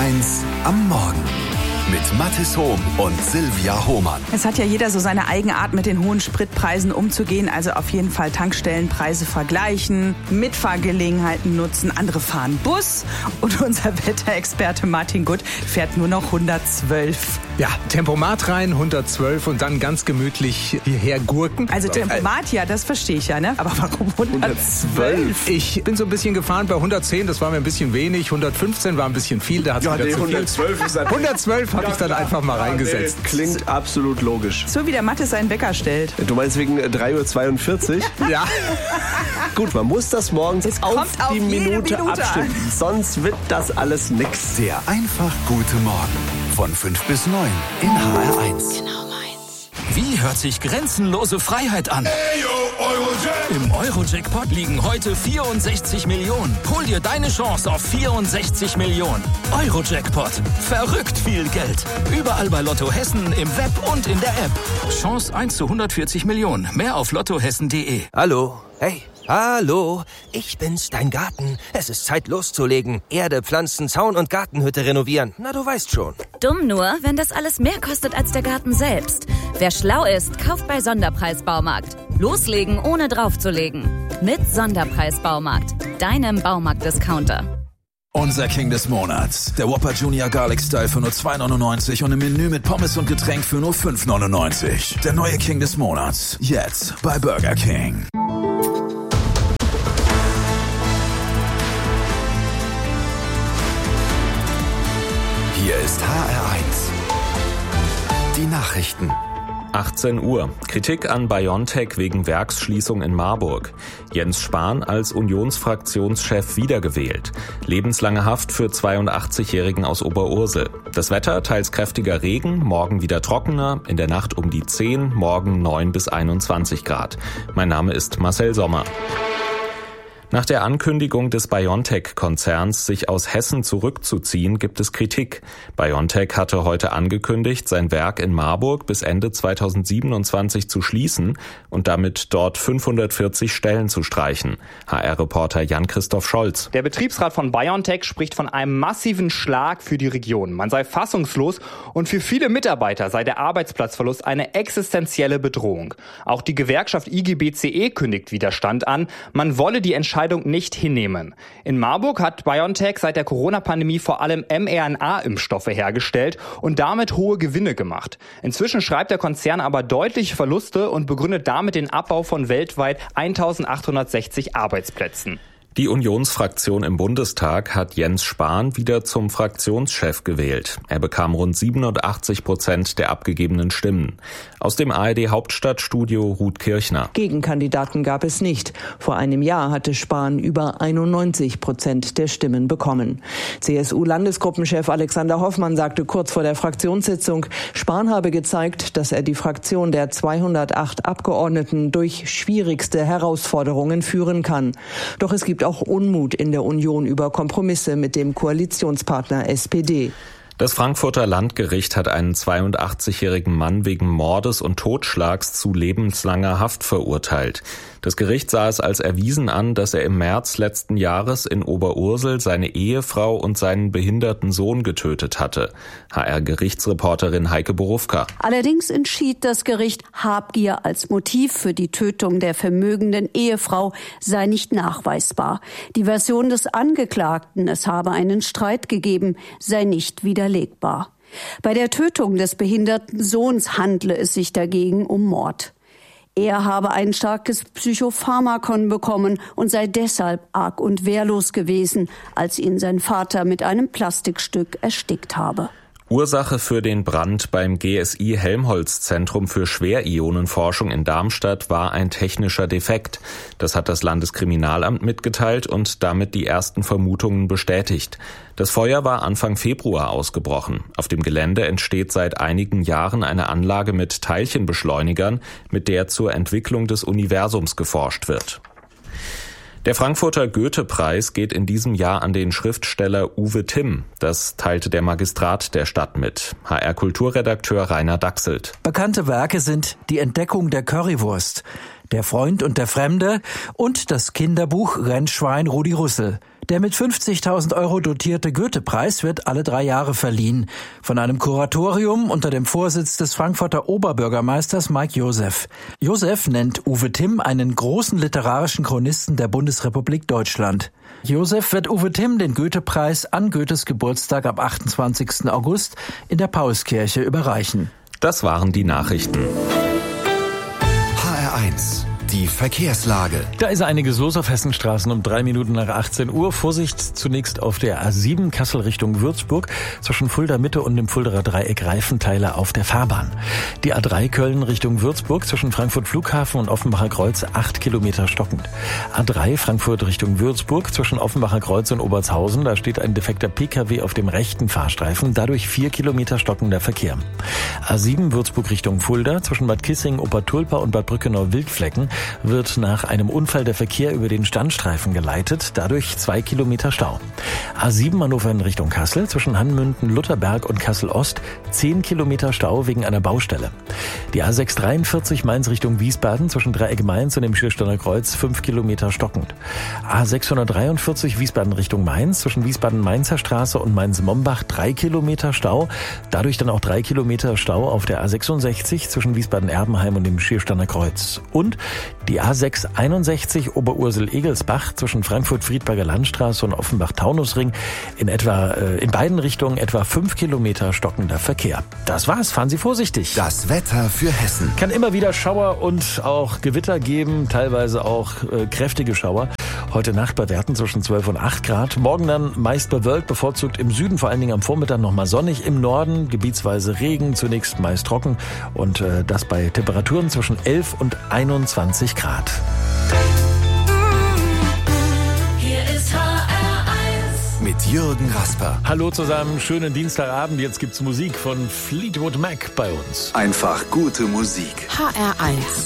1 am Morgen mit Mathis Hohm und Silvia Hohmann. Es hat ja jeder so seine eigene Art, mit den hohen Spritpreisen umzugehen. Also auf jeden Fall Tankstellenpreise vergleichen, Mitfahrgelegenheiten nutzen. Andere fahren Bus und unser Wetterexperte Martin Gutt fährt nur noch 112. Ja, Tempomat rein, 112 und dann ganz gemütlich hierher gurken. Also Tempomat, ja, das verstehe ich ja, ne? Aber warum 112? Ich bin so ein bisschen gefahren bei 110, das war mir ein bisschen wenig. 115 war ein bisschen viel, da hat es wieder zu viel. 112 ist 112 habe ich dann einfach mal reingesetzt. Klingt absolut logisch. So wie der Mathis seinen Wecker stellt. Du meinst wegen 3:42 Uhr? Ja. Gut, man muss das morgens auf die Minute abstimmen. an. Sonst wird das alles nix. Der einfach gute Morgen von 5 bis 9 in HR1. Wie hört sich grenzenlose Freiheit an? Im Euro-Jackpot liegen heute 64 Millionen. Hol dir deine Chance auf 64 Millionen. Euro-Jackpot. Verrückt viel Geld. Überall bei Lotto Hessen, im Web und in der App. Chance 1 zu 140 Millionen. Mehr auf lottohessen.de. Hallo? Hey, hallo? Ich bin's, dein Garten. Es ist Zeit loszulegen. Erde, Pflanzen, Zaun und Gartenhütte renovieren. Na, du weißt schon. Dumm nur, wenn das alles mehr kostet als der Garten selbst. Wer schlau ist, kauft bei Sonderpreis-Baumarkt. Loslegen, ohne draufzulegen. Mit Sonderpreis-Baumarkt. Deinem Baumarkt-Discounter. Unser King des Monats. Der Whopper Junior Garlic Style für nur 2,99 und im Menü mit Pommes und Getränk für nur 5,99. Der neue King des Monats. Jetzt bei Burger King. Hier ist HR1. Die Nachrichten. 18 Uhr. Kritik an BioNTech wegen Werksschließung in Marburg. Jens Spahn als Unionsfraktionschef wiedergewählt. Lebenslange Haft für 82-Jährigen aus Oberursel. Das Wetter, teils kräftiger Regen, morgen wieder trockener, in der Nacht um die 10, morgen 9 bis 21 Grad. Mein Name ist Marcel Sommer. Nach der Ankündigung des BioNTech-Konzerns, sich aus Hessen zurückzuziehen, gibt es Kritik. BioNTech hatte heute angekündigt, sein Werk in Marburg bis Ende 2027 zu schließen und damit dort 540 Stellen zu streichen. HR-Reporter Jan-Christoph Scholz. Der Betriebsrat von BioNTech spricht von einem massiven Schlag für die Region. Man sei fassungslos und für viele Mitarbeiter sei der Arbeitsplatzverlust eine existenzielle Bedrohung. Auch die Gewerkschaft IG-BCE kündigt Widerstand an. Man wolle die Entscheidung nicht hinnehmen. In Marburg hat BioNTech seit der Corona-Pandemie vor allem mRNA-Impfstoffe hergestellt und damit hohe Gewinne gemacht. Inzwischen schreibt der Konzern aber deutliche Verluste und begründet damit den Abbau von weltweit 1860 Arbeitsplätzen. Die Unionsfraktion im Bundestag hat Jens Spahn wieder zum Fraktionschef gewählt. Er bekam rund 87% der abgegebenen Stimmen. Aus dem ARD-Hauptstadtstudio Ruth Kirchner. Gegenkandidaten gab es nicht. Vor einem Jahr hatte Spahn über 91% der Stimmen bekommen. CSU-Landesgruppenchef Alexander Hoffmann sagte kurz vor der Fraktionssitzung, Spahn habe gezeigt, dass er die Fraktion der 208 Abgeordneten durch schwierigste Herausforderungen führen kann. Doch es gibt auch Unmut in der Union über Kompromisse mit dem Koalitionspartner SPD. Das Frankfurter Landgericht hat einen 82-jährigen Mann wegen Mordes und Totschlags zu lebenslanger Haft verurteilt. Das Gericht sah es als erwiesen an, dass er im März letzten Jahres in Oberursel seine Ehefrau und seinen behinderten Sohn getötet hatte. HR-Gerichtsreporterin Heike Borufka. Allerdings entschied das Gericht, Habgier als Motiv für die Tötung der vermögenden Ehefrau sei nicht nachweisbar. Die Version des Angeklagten, es habe einen Streit gegeben, sei nicht widerlegbar. Bei der Tötung des behinderten Sohns handle es sich dagegen um Mord. Er habe ein starkes Psychopharmakon bekommen und sei deshalb arg und wehrlos gewesen, als ihn sein Vater mit einem Plastikstück erstickt habe. Ursache für den Brand beim GSI Helmholtz-Zentrum für Schwerionenforschung in Darmstadt war ein technischer Defekt. Das hat das Landeskriminalamt mitgeteilt und damit die ersten Vermutungen bestätigt. Das Feuer war Anfang Februar ausgebrochen. Auf dem Gelände entsteht seit einigen Jahren eine Anlage mit Teilchenbeschleunigern, mit der zur Entwicklung des Universums geforscht wird. Der Frankfurter Goethe-Preis geht in diesem Jahr an den Schriftsteller Uwe Timm. Das teilte der Magistrat der Stadt mit. HR-Kulturredakteur Rainer Dachselt. Bekannte Werke sind Die Entdeckung der Currywurst, Der Freund und der Fremde und das Kinderbuch Rennschwein Rudi Rüssel. Der mit 50.000 € dotierte Goethe-Preis wird alle 3 Jahre verliehen. Von einem Kuratorium unter dem Vorsitz des Frankfurter Oberbürgermeisters Mike Joseph. Joseph nennt Uwe Timm einen großen literarischen Chronisten der Bundesrepublik Deutschland. Joseph wird Uwe Timm den Goethe-Preis an Goethes Geburtstag am 28. August in der Paulskirche überreichen. Das waren die Nachrichten. HR1, die Verkehrslage. Da ist einiges los auf Hessenstraßen um 3 Minuten nach 18 Uhr. Vorsicht zunächst auf der A7 Kassel Richtung Würzburg. Zwischen Fulda Mitte und dem Fuldaer Dreieck Reifenteile auf der Fahrbahn. Die A3 Köln Richtung Würzburg zwischen Frankfurt Flughafen und Offenbacher Kreuz 8 Kilometer stockend. A3 Frankfurt Richtung Würzburg zwischen Offenbacher Kreuz und Obertshausen. Da steht ein defekter Pkw auf dem rechten Fahrstreifen. Dadurch 4 Kilometer stockender Verkehr. A7 Würzburg Richtung Fulda zwischen Bad Kissing, Obertulpa und Bad Brückenau-Wildflecken wird nach einem Unfall der Verkehr über den Standstreifen geleitet, dadurch 2 Kilometer Stau. A7 Hannover in Richtung Kassel, zwischen Hannmünden, Lutherberg und Kassel-Ost, 10 Kilometer Stau wegen einer Baustelle. Die A643 Mainz Richtung Wiesbaden, zwischen Dreieck Mainz und dem Schiersteiner Kreuz, 5 Kilometer stockend. A643 Wiesbaden Richtung Mainz, zwischen Wiesbaden-Mainzer Straße und Mainz-Mombach, 3 Kilometer Stau, dadurch dann auch 3 Kilometer Stau auf der A66 zwischen Wiesbaden-Erbenheim und dem Schiersteiner Kreuz. Und die A661 Oberursel-Egelsbach zwischen Frankfurt-Friedberger Landstraße und Offenbach-Taunusring in beiden Richtungen etwa 5 Kilometer stockender Verkehr. Das war's. Fahren Sie vorsichtig. Das Wetter für Hessen. Kann immer wieder Schauer und auch Gewitter geben, teilweise auch kräftige Schauer. Heute Nacht bei Werten zwischen 12 und 8 Grad. Morgen dann meist bewölkt, bevorzugt im Süden, vor allen Dingen am Vormittag nochmal sonnig. Im Norden gebietsweise Regen, zunächst meist trocken. Und das bei Temperaturen zwischen 11 und 21 Grad. Hier ist HR1 mit Jürgen Rasper. Hallo zusammen, schönen Dienstagabend. Jetzt gibt's Musik von Fleetwood Mac bei uns. Einfach gute Musik. HR1.